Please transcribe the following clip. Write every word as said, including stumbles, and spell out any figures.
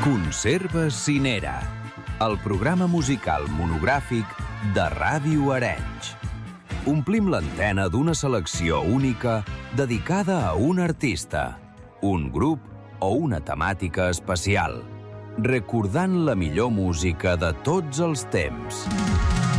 Conserves Cinera, el programa musical monogràfic de Ràdio Arenys. Omplim l'antena d'una selecció única dedicada a un artista, un grup o una temàtica especial, recordant la millor música de tots els temps.